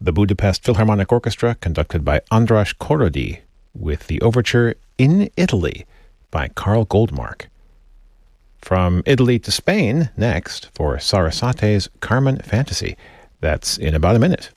the Budapest Philharmonic Orchestra, conducted by András Korody, with the overture In Italy by Carl Goldmark. From Italy to Spain, next, for Sarasate's Carmen Fantasy. That's in about a minute.